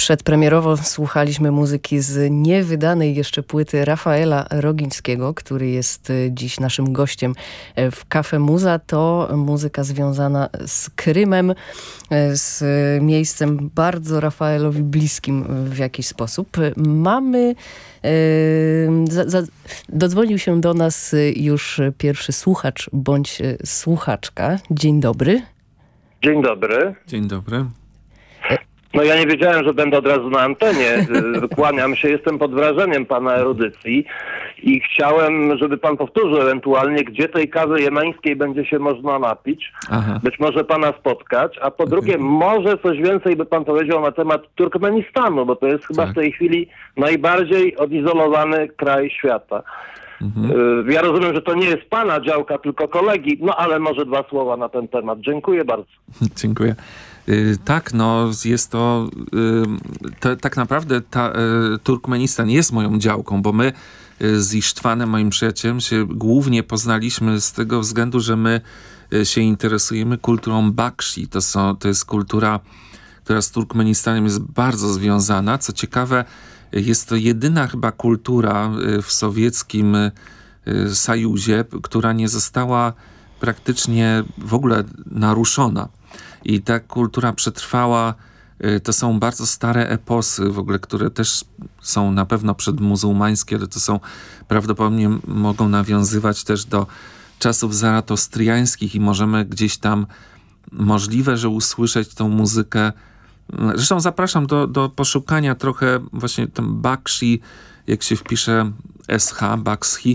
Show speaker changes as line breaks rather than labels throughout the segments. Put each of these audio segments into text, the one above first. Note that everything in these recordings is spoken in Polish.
Przedpremierowo słuchaliśmy muzyki z niewydanej jeszcze płyty Rafaela Rogińskiego, który jest dziś naszym gościem w Cafe Muza. To muzyka związana z Krymem, z miejscem bardzo Rafaelowi bliskim w jakiś sposób. Dodzwonił się do nas już pierwszy słuchacz bądź słuchaczka. Dzień dobry.
Dzień dobry.
Dzień dobry.
No ja nie wiedziałem, że będę od razu na antenie. Kłaniam się, jestem pod wrażeniem pana erudycji i chciałem, żeby pan powtórzył ewentualnie, gdzie tej kawy jemeńskiej będzie się można napić.
Aha.
Być może pana spotkać. A po drugie, może coś więcej by pan powiedział na temat Turkmenistanu, bo to jest chyba w tej chwili najbardziej odizolowany kraj świata. Ja rozumiem, że to nie jest pana działka, tylko kolegi, no ale może dwa słowa na ten temat. Dziękuję bardzo.
Dziękuję. Tak, no jest to tak naprawdę Turkmenistan jest moją działką, bo my z Isztwanem, moim przyjacielem, się głównie poznaliśmy z tego względu, że my się interesujemy kulturą Bakshi. To jest kultura, która z Turkmenistanem jest bardzo związana. Co ciekawe, jest to jedyna chyba kultura w sowieckim Sojuzie, która nie została praktycznie w ogóle naruszona. I ta kultura przetrwała, to są bardzo stare eposy w ogóle, które też są na pewno przedmuzułmańskie, ale to są prawdopodobnie mogą nawiązywać też do czasów zaratostriańskich i możemy gdzieś tam możliwe, że usłyszeć tą muzykę. Zresztą zapraszam do poszukania trochę właśnie tam Bakshi, jak się wpisze SH, Bakshi,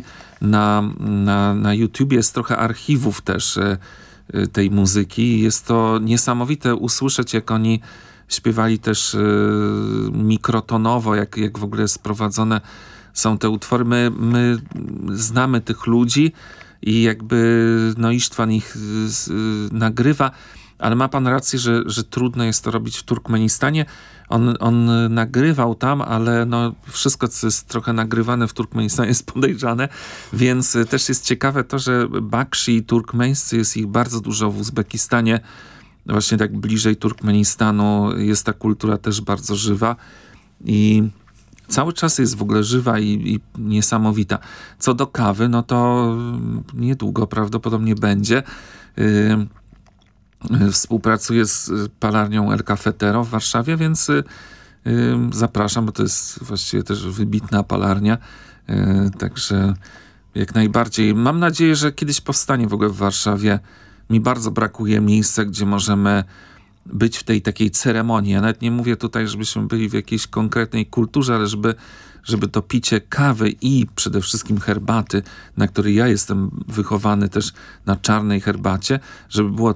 na YouTubie jest trochę archiwów też tej muzyki. Jest to niesamowite usłyszeć, jak oni śpiewali też mikrotonowo, jak w ogóle sprowadzone są te utwory. My znamy tych ludzi i jakby Isztwan ich nagrywa, ale ma pan rację, że trudno jest to robić w Turkmenistanie. On nagrywał tam, ale wszystko, co jest trochę nagrywane w Turkmenistanie, jest podejrzane, więc też jest ciekawe to, że Bakshi turkmeńscy, jest ich bardzo dużo w Uzbekistanie, właśnie tak bliżej Turkmenistanu jest ta kultura też bardzo żywa i cały czas jest w ogóle żywa i niesamowita. Co do kawy, no to niedługo prawdopodobnie będzie. Współpracuję z palarnią El Cafetero w Warszawie, więc zapraszam, bo to jest właściwie też wybitna palarnia. Także jak najbardziej. Mam nadzieję, że kiedyś powstanie w ogóle w Warszawie. Mi bardzo brakuje miejsca, gdzie możemy być w tej takiej ceremonii. Ja nawet nie mówię tutaj, żebyśmy byli w jakiejś konkretnej kulturze, ale żeby to picie kawy i przede wszystkim herbaty, na której ja jestem wychowany też na czarnej herbacie, żeby było